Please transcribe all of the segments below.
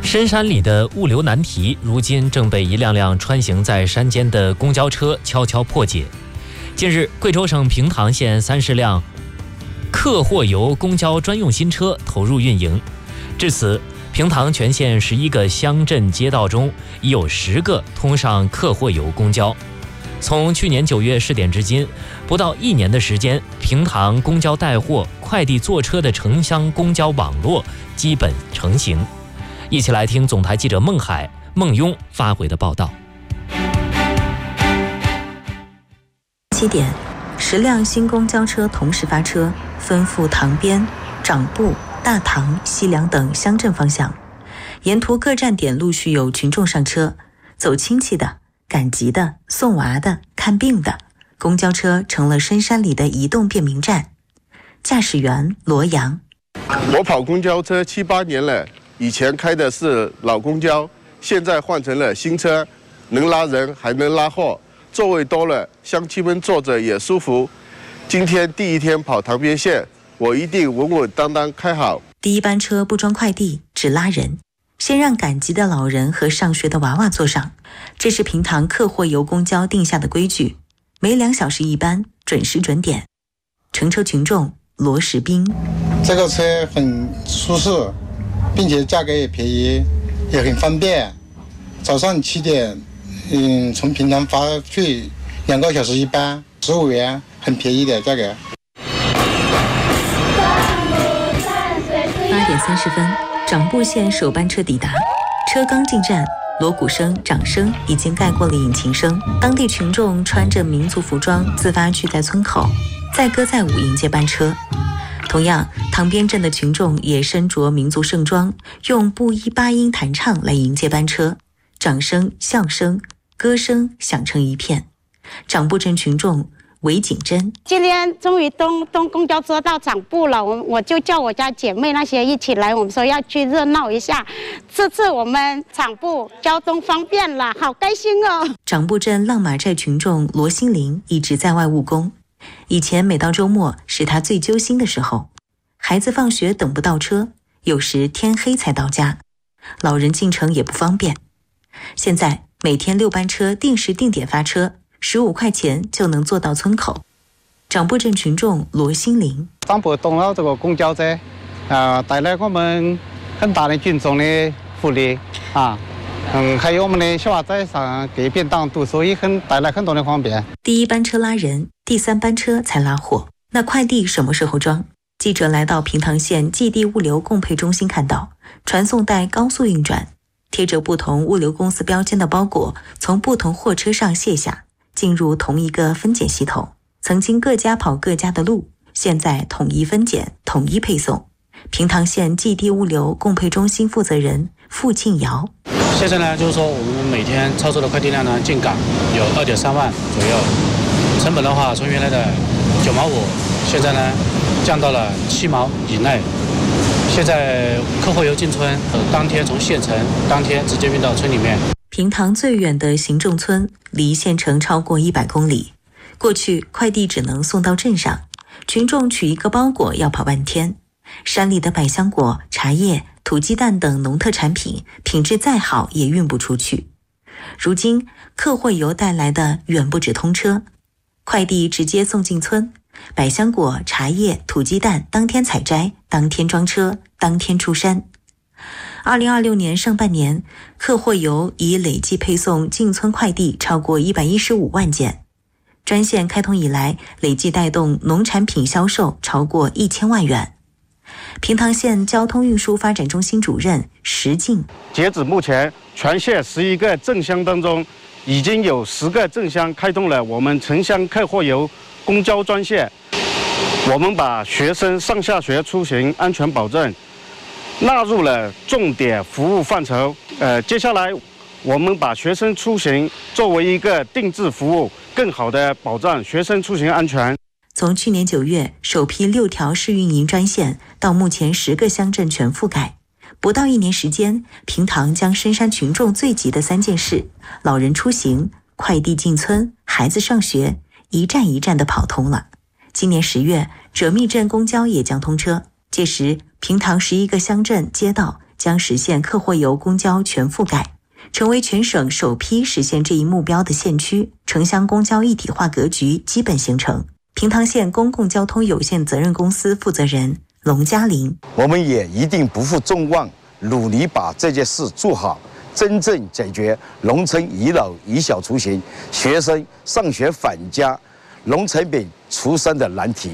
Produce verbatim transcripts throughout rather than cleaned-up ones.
深山里的物流难题，如今正被一辆辆穿行在山间的公交车悄悄破解。近日，贵州省平塘县三十辆客货游公交专用新车投入运营，至此，平塘全县十一个乡镇街道中已有十个通上客货游公交。从去年九月试点至今，不到一年的时间，平塘公交带货、快递坐车的城乡公交网络基本成型。一起来听总台记者孟海、孟庸发回的报道。 七点，十辆新公交车同时发车，奔赴塘边、长埠、大塘、西凉等乡镇方向。沿途各站点陆续有群众上车，走亲戚的、赶集的、送娃的、看病的，公交车成了深山里的移动便民站。驾驶员罗阳： 我跑公交车七八年了，以前开的是老公交，现在换成了新车，能拉人还能拉货，座位多了，乡亲们坐着也舒服。今天第一天跑塘边线，我一定稳稳当当开好。 第一班车不装快递，只拉人，先让赶集的老人和上学的娃娃坐上，这是平塘客货游公交定下的规矩，每两小时一班，准时准点。乘车群众罗时斌： 这个车很舒适，并且价格也便宜，也很方便。早上七点，嗯，从平塘发去两个小时一班，十五元，很便宜的价格。 八点三十分，长埠线首班车抵达，车刚进站，锣鼓声、掌声已经盖过了引擎声。当地群众穿着民族服装，自发聚在村口，载歌载舞迎接班车。同样，塘边镇的群众也身着民族盛装，用布依八音弹唱来迎接班车，掌声、笑声、歌声响成一片。长埠镇群众韦景珍： 今天终于东东公交车到长埠了，我我就叫我家姐妹那些一起来，我们说要去热闹一下。这次我们长埠交通方便了，好开心哦！ 长埠镇浪马寨群众罗新林一直在外务工，以前每到周末是他最揪心的时候，孩子放学等不到车，有时天黑才到家，老人进城也不方便。现在每天六班车定时定点发车，十五块钱就能坐到村口。长埠镇群众罗新林： 长埠动了这个公交车，呃，带来我们很大的群众的福利啊。嗯，还有我们的小娃仔上给便当读书也很带来很多的方便。 第一班车拉人，第三班车才拉货。那快递什么时候装？记者来到平塘县寄递物流供配中心，看到传送带高速运转，贴着不同物流公司标签的包裹从不同货车上卸下，进入同一个分拣系统。曾经各家跑各家的路，现在统一分拣，统一配送。平塘县寄递物流供配中心负责人付庆尧： 现在呢，就是说我们每天操作的快递量呢，进港有二点三万左右，成本的话，从原来的九毛五，现在呢降到了七毛以内。现在客货游进村，当天从县城当天直接运到村里面。 平塘最远的行政村离县城超过一百公里，过去快递只能送到镇上，群众取一个包裹要跑半天。山里的百香果、茶叶、土鸡蛋等农特产品，品质再好也运不出去。如今，客货游带来的远不止通车，快递直接送进村，百香果、茶叶、土鸡蛋当天采摘，当天装车，当天出山。二零二六年上半年，客货游已累计配送进村快递超过一百一十五万件。专线开通以来，累计带动农产品销售超过一千万元。平塘县交通运输发展中心主任石进： 截止目前，全县十一个镇乡当中，已经有十个镇乡开通了我们城乡客货游公交专线。我们把学生上下学出行安全保证纳入了重点服务范畴。呃，接下来我们把学生出行作为一个定制服务，更好地保障学生出行安全。 从去年九月首批六条试运营专线到目前十个乡镇全覆盖，不到一年时间，平塘将深山群众最急的三件事——老人出行、快递进村、孩子上学，一站一站地跑通了。今年十月，者密镇公交也将通车，届时平塘十一个乡镇街道将实现客货游公交全覆盖，成为全省首批实现这一目标的县区，城乡公交一体化格局基本形成。平塘县公共交通有限责任公司负责人龙嘉林： 我们也一定不负众望，努力把这件事做好，真正解决农村一老一小出行、学生上学返家、农村民出生的难题。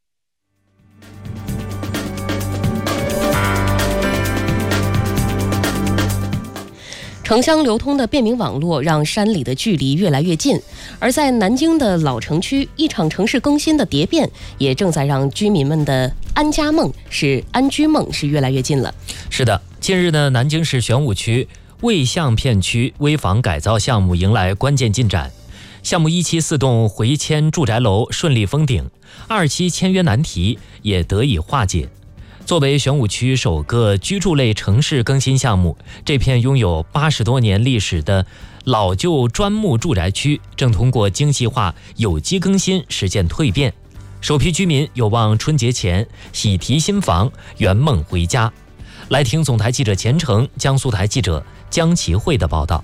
城乡流通的便民网络让山里的距离越来越近，而在南京的老城区，一场城市更新的蝶变也正在让居民们的安家梦是安居梦是越来越近了。 是的，近日呢，南京市玄武区卫象片区危房改造项目迎来关键进展，项目一期四栋回迁住宅楼顺利封顶，二期签约难题也得以化解。作为玄武区首个居住类城市更新项目，这片拥有八十多年历史的老旧砖木住宅区正通过精细化有机更新实现蜕变，首批居民有望春节前喜提新房，圆梦回家。来听总台记者钱程、江苏台记者江其慧的报道。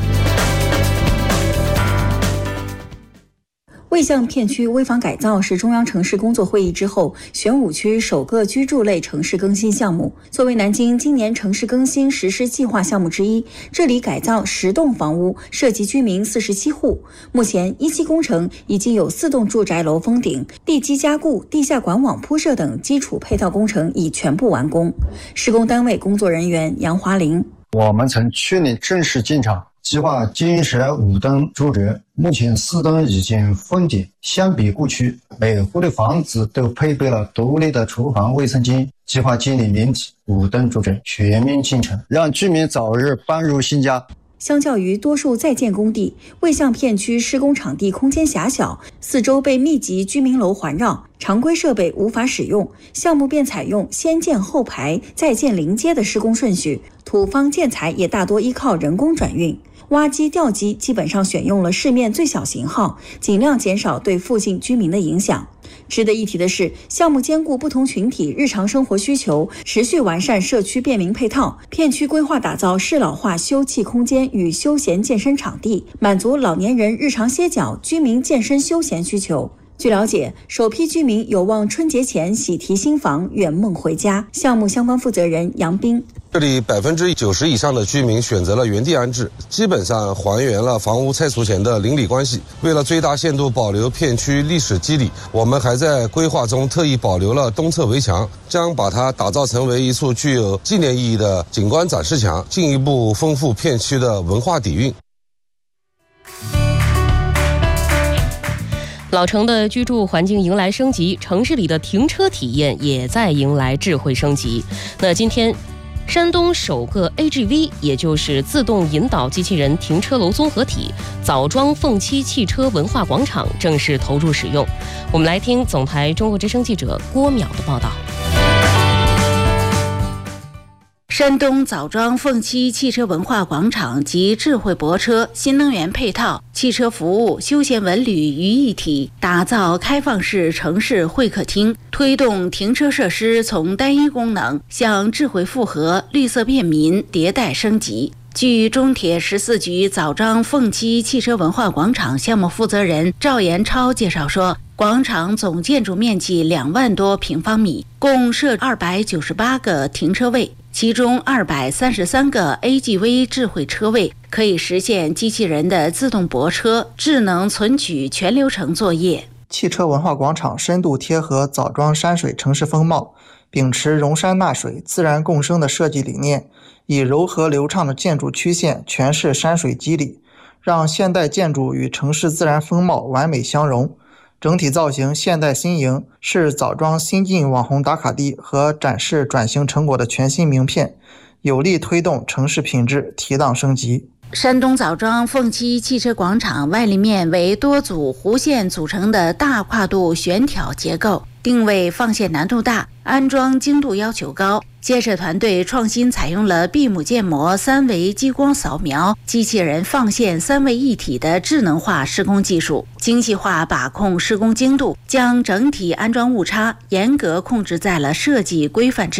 卫象片区危房改造是中央城市工作会议之后玄武区首个居住类城市更新项目。作为南京今年城市更新实施计划项目之一，这里改造十栋房屋，涉及居民四十七户。目前一期工程已经有四栋住宅楼封顶，地基加固、地下管网铺设等基础配套工程已全部完工。施工单位工作人员杨华林： 我们从去年正式进场，计划建设五栋住宅，目前四栋已经封顶。相比过去，每户的房子都配备了独立的厨房、卫生间。计划建立连体五栋住宅，全面建成，让居民早日搬入新家。 相较于多数在建工地，卫象片区施工场地空间狭小，四周被密集居民楼环绕，常规设备无法使用，项目便采用先建后排、再建临街的施工顺序。土方建材也大多依靠人工转运，挖机吊机基本上选用了市面最小型号，尽量减少对附近居民的影响。值得一提的是，项目兼顾不同群体日常生活需求，持续完善社区便民配套。片区规划打造适老化休憩空间与休闲健身场地，满足老年人日常歇脚、居民健身休闲需求。据了解，首批居民有望春节前喜提新房，圆梦回家。项目相关负责人杨斌： 这里百分之九十以上的居民选择了原地安置，基本上还原了房屋拆除前的邻里关系。为了最大限度保留片区历史肌理，我们还在规划中特意保留了东侧围墙，将把它打造成为一处具有纪念意义的景观展示墙，进一步丰富片区的文化底蕴。 老城的居住环境迎来升级，城市里的停车体验也在迎来智慧升级。那今天，山东首个 A G V， 也就是自动引导机器人停车楼综合体枣庄凤栖汽车文化广场正式投入使用。我们来听总台中国之声记者郭淼的报道。 山东枣庄凤栖汽车文化广场集智慧泊车、新能源配套、汽车服务、休闲文旅于一体，打造开放式城市会客厅，推动停车设施从单一功能向智慧复合、绿色便民迭代升级。据中铁十四局枣庄凤栖汽车文化广场项目负责人赵延超介绍说，广场总建筑面积两万多平方米，共设二百九十八个停车位，其中二百三十三个 A G V 智慧车位可以实现机器人的自动泊车、智能存取全流程作业。 汽车文化广场深度贴合枣庄山水城市风貌，秉持容山纳水、自然共生的设计理念，以柔和流畅的建筑曲线诠释山水肌理，让现代建筑与城市自然风貌完美相融。整体造型现代新颖，是枣庄新晋网红打卡地和展示转型成果的全新名片，有力推动城市品质提档升级。 山东枣庄凤栖汽车广场外立面为多组弧线组成的大跨度悬挑结构，定位放线难度大，安装精度要求高。建设团队创新采用了闭母建模三维激光扫描、机器人放线三位一体的智能化施工技术，精细化把控施工精度，将整体安装误差严格控制在了设计规范之内，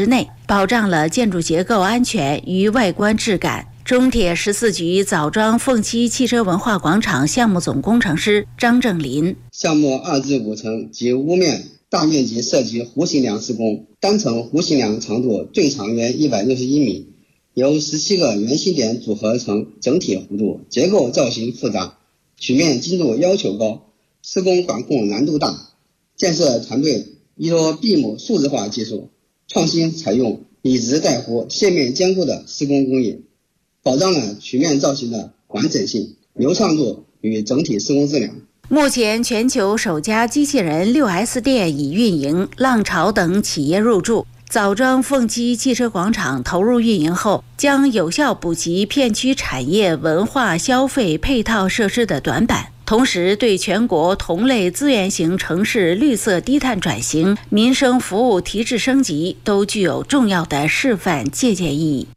保障了建筑结构安全与外观质感。中铁十四局枣庄凤栖汽车文化广场项目总工程师张正林： 项目二至五层及屋面大面积涉及弧形梁施工，单层弧形梁长度最长约一百六十一米，由十七个圆心点组合成整体弧度，结构造型复杂，曲面精度要求高，施工管控难度大。建设团队依托 B I M 数字化技术，创新采用以直带弧、线面兼顾的施工工艺，保障了曲面造型的完整性、流畅度与整体施工质量。 目前，全球首家机器人 六 S 店已运营，浪潮等企业入驻。枣庄凤栖汽车广场投入运营后，将有效补齐片区产业、文化、消费配套设施的短板，同时对全国同类资源型城市绿色低碳转型、民生服务提质升级都具有重要的示范借鉴意义。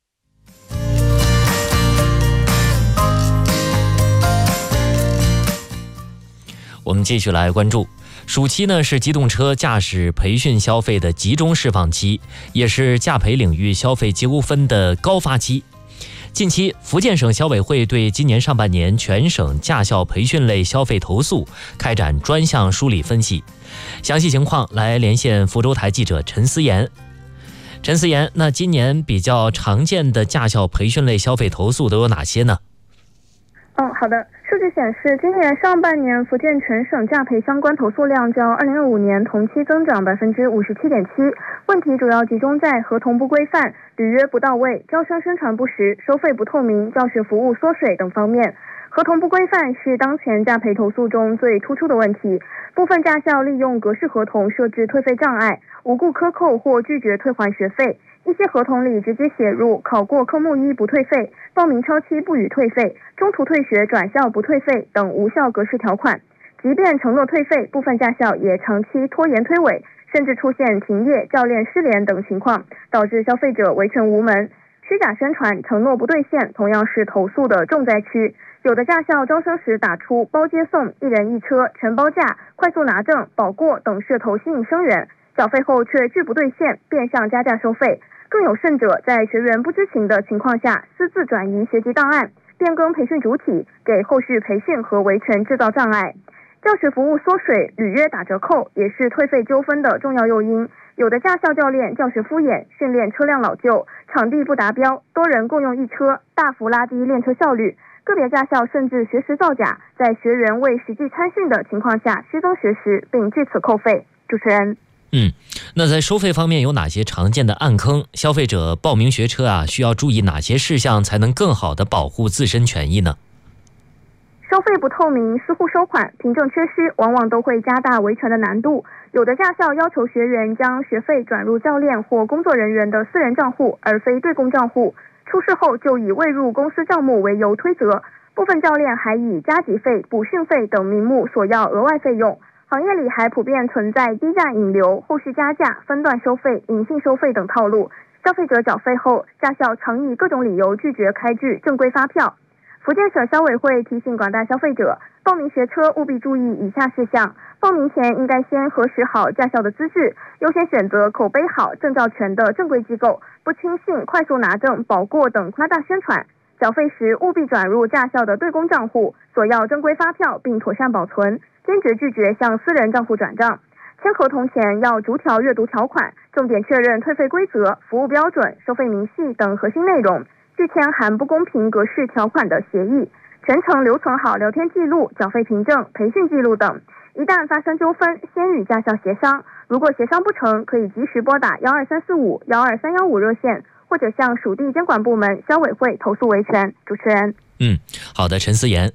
我们继续来关注，暑期呢是机动车驾驶培训消费的集中释放期，也是驾培领域消费纠纷的高发期。近期，福建省消委会对今年上半年全省驾校培训类消费投诉开展专项梳理分析。详细情况来连线福州台记者陈思妍。陈思妍，那今年比较常见的驾校培训类消费投诉都有哪些呢？ 嗯，好的。数据显示，今年上半年福建全省驾培相关投诉量较二零二五年同期增长百分之五十七点七。问题主要集中在合同不规范、履约不到位、招生宣传不实、收费不透明、教学服务缩水等方面。合同不规范是当前驾培投诉中最突出的问题。部分驾校利用格式合同设置退费障碍，无故克扣或拒绝退还学费。一些合同里直接写入考过科目一不退费、报名超期不予退费、中途退学转校不退费等无效格式条款。即便承诺退费，部分驾校也长期拖延推诿，甚至出现停业、教练失联等情况，导致消费者维权无门。虚假宣传、承诺不兑现同样是投诉的重灾区。有的驾校招生时打出包接送、一人一车、全包价、快速拿证、保过等噱头吸引生源，缴费后却拒不兑现，变相加价收费。更有甚者，在学员不知情的情况下，私自转移学籍档案，变更培训主体，给后续培训和维权制造障碍。教学服务缩水、履约打折扣也是退费纠纷的重要诱因。有的驾校教练教学敷衍，训练车辆老旧，场地不达标，多人共用一车，大幅拉低练车效率。个别驾校甚至学时造假，在学员未实际参训的情况下虚增学时，并据此扣费。主持人。 嗯，那在收费方面有哪些常见的暗坑？消费者报名学车啊，需要注意哪些事项才能更好地保护自身权益呢？ 收费不透明、私户收款、凭证缺失，往往都会加大维权的难度。有的驾校要求学员将学费转入教练或工作人员的私人账户，而非对公账户。出事后就以未入公司账目为由推责。部分教练还以加急费、补训费等名目索要额外费用。行业里还普遍存在低价引流、后续加价、分段收费、隐性收费等套路。消费者缴费后，驾校常以各种理由拒绝开具正规发票。福建省消委会提醒广大消费者，报名学车务必注意以下事项：报名前应该先核实好驾校的资质，优先选择口碑好、证照全的正规机构，不轻信快速拿证、保过等夸大宣传。缴费时务必转入驾校的对公账户，索要正规发票并妥善保存，坚决拒绝向私人账户转账。签合同前要逐条阅读条款，重点确认退费规则、服务标准、收费明细等核心内容。拒签含不公平格式条款的协议，全程留存好聊天记录、缴费凭证、培训记录等。一旦发生纠纷，先与驾校协商，如果协商不成，可以及时拨打幺二三四五、幺二三幺五热线，或者向属地监管部门消委会投诉维权。主持人。 嗯，好的，陈思妍。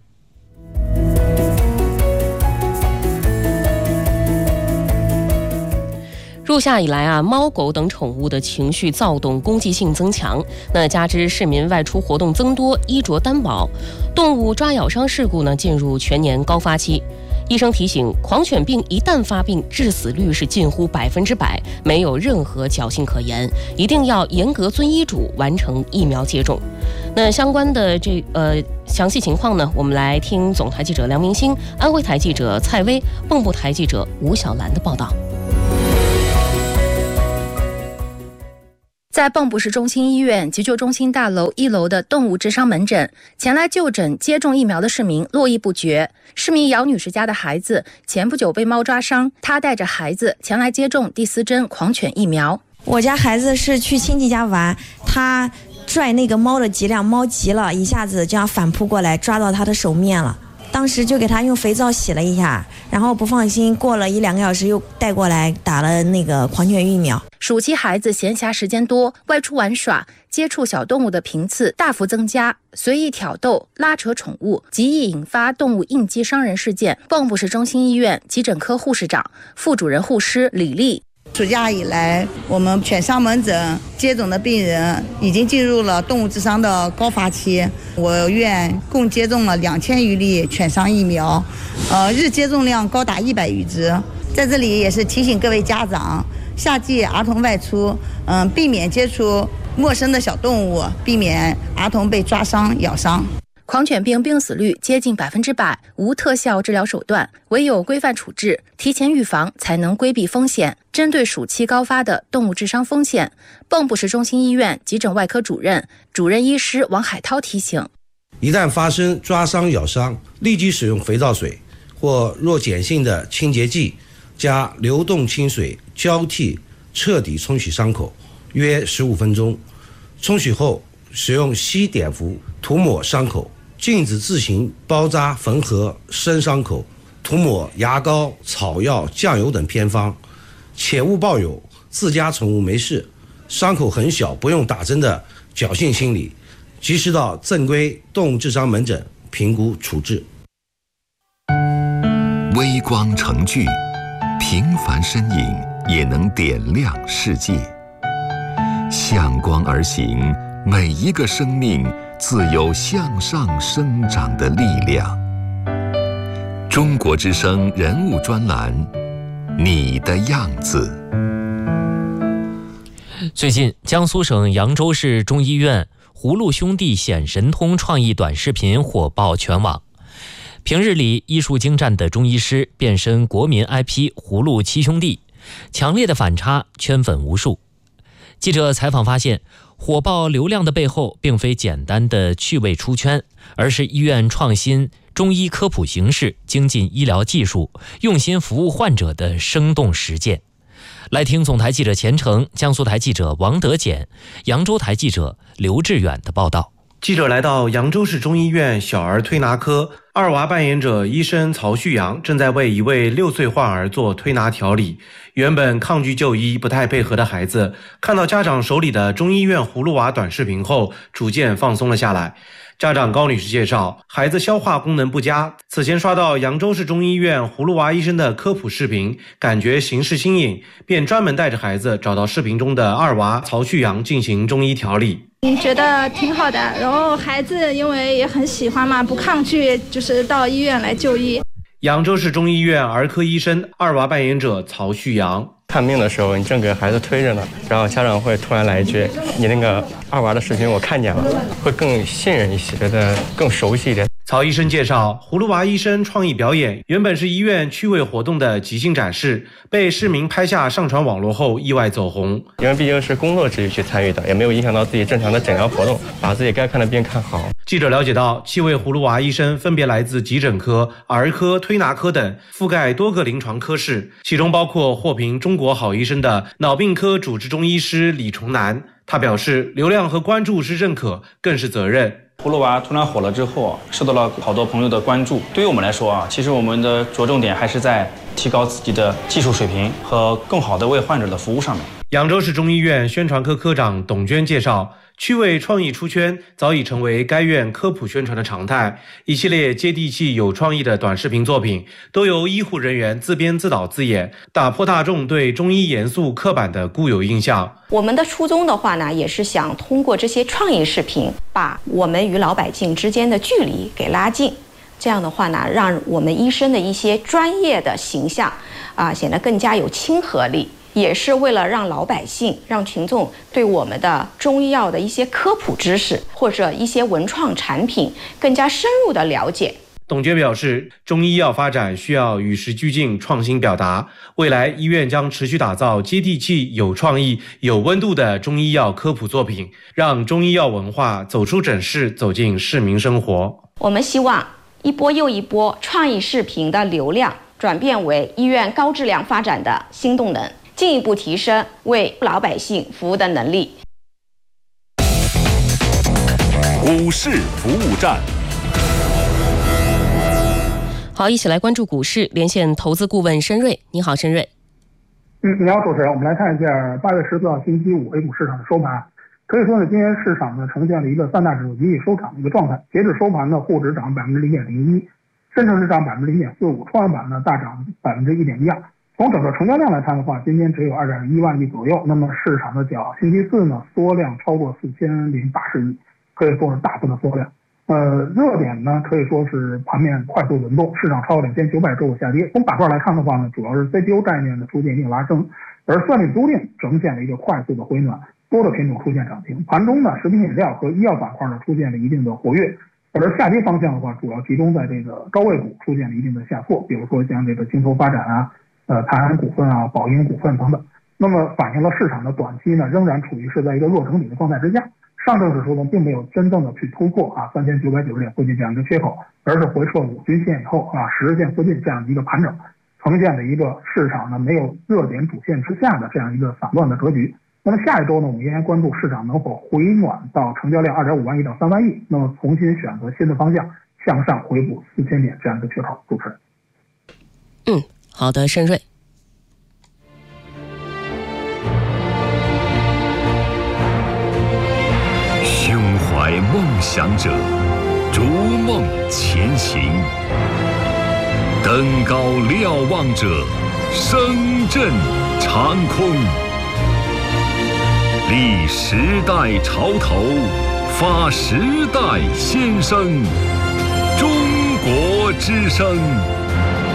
入夏以来啊，猫狗等宠物的情绪躁动、攻击性增强。那加之市民外出活动增多，衣着单薄，动物抓咬伤事故呢进入全年高发期。医生提醒，狂犬病一旦发病，致死率是近乎百分之百，没有任何侥幸可言，一定要严格遵医嘱，完成疫苗接种。那相关的这呃详细情况呢，我们来听总台记者梁明星、安徽台记者蔡薇、蚌埠台记者吴小兰的报道。 在蚌埠市中心医院急救中心大楼一楼的动物智商门诊，前来就诊接种疫苗的市民络绎不绝。市民姚女士家的孩子前不久被猫抓伤，她带着孩子前来接种第四针狂犬疫苗。 我家孩子是去亲戚家玩，他拽那个猫的脊梁，猫急了，一下子这样反扑过来，抓到他的手面了。当时就给他用肥皂洗了一下，然后不放心，过了一两个小时又带过来打了那个狂犬疫苗。 暑期孩子闲暇时间多，外出玩耍，接触小动物的频次大幅增加，随意挑逗、拉扯宠物，极易引发动物应激伤人事件。蚌埠市中心医院急诊科护士长、副主任护师李丽。 暑假以来，我们犬伤门诊接种的病人已经进入了动物智商的高发期。我院共接种了两千余例犬伤疫苗，呃，日接种量高达一百余只。在这里也是提醒各位家长，夏季儿童外出，嗯、呃，避免接触陌生的小动物，避免儿童被抓伤、咬伤。 狂犬病病死率接近百分之百，无特效治疗手段，唯有规范处置，提前预防，才能规避风险。针对暑期高发的动物智伤风险，蚌埠市中心医院急诊外科主任、主任医师王海涛提醒： 一旦发生抓伤、咬伤，立即使用肥皂水或弱碱性的清洁剂加流动清水交替彻底冲洗伤口，约十五分钟。冲洗后，使用硒碘伏涂抹伤口。禁止自行包扎、缝合深伤口，涂抹牙膏、草药、酱油等偏方，切勿抱有自家宠物没事、伤口很小不用打针的侥幸心理，及时到正规动物智商门诊评估处置。 微光成炬，平凡身影也能点亮世界。向光而行，每一个生命自有向上生长的力量。中国之声人物专栏，你的样子。 最近，江苏省扬州市中医院葫芦兄弟显神通创意短视频火爆全网。平日里医术精湛的中医师变身国民 I P 葫芦七兄弟，强烈的反差圈粉无数。记者采访发现，火爆流量的背后并非简单的趣味出圈，而是医院创新中医科普形式、精进医疗技术、用心服务患者的生动实践。来听总台记者钱程、江苏台记者王德简、扬州台记者刘志远的报道。 记者来到扬州市中医院小儿推拿科，二娃扮演者医生曹旭阳正在为一位六岁患儿做推拿调理。原本抗拒就医、不太配合的孩子，看到家长手里的中医院葫芦娃短视频后，逐渐放松了下来。家长高女士介绍，孩子消化功能不佳，此前刷到扬州市中医院葫芦娃医生的科普视频，感觉形势新颖，便专门带着孩子找到视频中的二娃曹旭阳进行中医调理。 嗯，觉得挺好的，然后孩子因为也很喜欢嘛，不抗拒，就是到医院来就医。 扬州市中医院儿科医生，二娃扮演者曹旭阳。 看病的时候，你正给孩子推着呢，然后家长会突然来一句：“你那个二娃的视频我看见了”，会更信任一些，觉得更熟悉一点。 曹医生介绍，葫芦娃医生创意表演原本是医院趣味活动的即兴展示，被市民拍下上传网络后意外走红。 因为毕竟是工作之余去参与的，也没有影响到自己正常的诊疗活动，把自己该看的病看好。 记者了解到，七位葫芦娃医生分别来自急诊科、儿科、推拿科等，覆盖多个临床科室，其中包括获评中国好医生的脑病科主治中医师李崇南。他表示，流量和关注是认可，更是责任。 葫芦娃突然火了之后，受到了好多朋友的关注。对于我们来说啊，其实我们的着重点还是在提高自己的技术水平和更好的为患者的服务上面。 扬州市中医院宣传科科长董娟介绍，趣味创意出圈早已成为该院科普宣传的常态，一系列接地气有创意的短视频作品都由医护人员自编自导自演，打破大众对中医严肃刻板的固有印象。 我们的初衷的话呢，也是想通过这些创意视频，把我们与老百姓之间的距离给拉近，这样的话呢，让我们医生的一些专业的形象啊，显得更加有亲和力。也是为了让老百姓、让群众对我们的中医药的一些科普知识或者一些文创产品更加深入的了解。 董洁表示，中医药发展需要与时俱进、创新表达。未来医院将持续打造接地气、有创意、有温度的中医药科普作品，让中医药文化走出诊室，走进市民生活。 我们希望一波又一波创意视频的流量转变为医院高质量发展的新动能，进一步提升为老百姓服务的能力。 股市服务站。 好，一起来关注股市，连线投资顾问申瑞。你好，申瑞。 嗯，你好，主持人。我们来看一下八月十四号星期五 A 股市场的收盘。可以说呢，今天市场呢呈现了一个三大指数集体收涨的一个状态。截至收盘呢，沪指涨百分之零点零一，深成指涨百分之零点四五，创业板呢大涨百分之一点一二。从整个成交量来看的话，今天只有二点一万亿左右。那么市场的较星期四呢缩量超过四千零八十亿，可以说是大幅的缩量。呃，热点呢可以说是盘面快速轮动，市场超领先九百周的下跌。从板块来看的话呢，主要是 C P U 概念的出现一定拉升，而算力租赁呈现了一个快速的回暖，多的品种出现涨停。盘中呢，食品饮料和医药板块呢出现了一定的活跃，而下跌方向的话，主要集中在这个高位股出现了一定的下挫，比如说像这个京投发展啊、呃泰安股份啊、宝盈股份等等。那么反映了市场的短期呢仍然处于是在一个弱整理的状态之下。上证指数呢，并没有真正的去突破啊三千九百九十点附近这样一个缺口，而是回撤五均线以后啊十日线附近这样一个盘整，呈现了一个市场呢没有热点主线之下的这样一个散乱的格局。那么下一周呢，我们依然关注市场能否回暖到成交量二点五万亿到三万亿，那么重新选择新的方向，向上回补四千点这样一个缺口。主持人。 嗯，好的，申瑞。 胸怀梦想者，逐梦前行；登高瞭望者，声震长空。立时代潮头，发时代先声。中国之声。